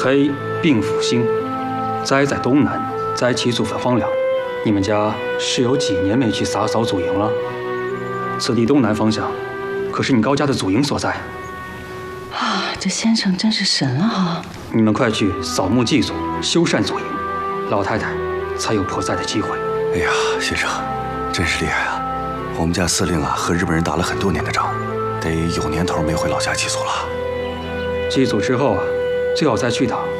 黑并辅星，灾在东南，灾期祖坟荒凉。你们家是有几年没去洒扫祖茔了？此地东南方向，可是你高家的祖茔所在。 啊，这先生真是神了哈！ 你们快去扫墓祭祖，修缮祖茔，老太太才有破灾的机会。 哎呀，先生，真是厉害啊！我们家司令啊，和日本人打了很多年的仗，得有年头没回老家祭祖了。 祭祖之后啊，最好再去趟